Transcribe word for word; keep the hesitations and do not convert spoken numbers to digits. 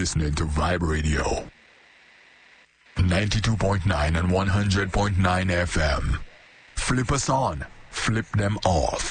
listening to Vibe Radio. ninety-two point nine and one hundred point nine F M. Flip us on, flip them off.